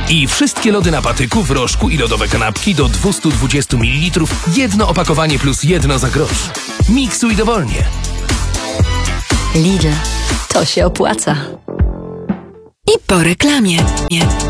I wszystkie lody na patyku, w rożku i lodowe kanapki do 220 ml. Jedno opakowanie plus jedno za grosz. Miksuj dowolnie. Lidl, to się opłaca. I po reklamie.